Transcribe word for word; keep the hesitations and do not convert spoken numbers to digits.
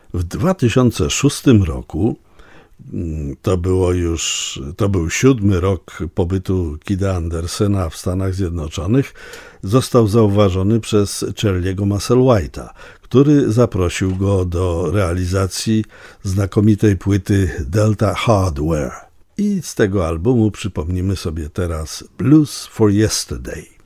W dwa tysiące szóstym roku, to było już, to był siódmy rok pobytu Kida Andersena w Stanach Zjednoczonych, został zauważony przez Charlie'ego Musselwhite'a, który zaprosił go do realizacji znakomitej płyty Delta Hardware. I z tego albumu przypomnimy sobie teraz Blues for Yesterday.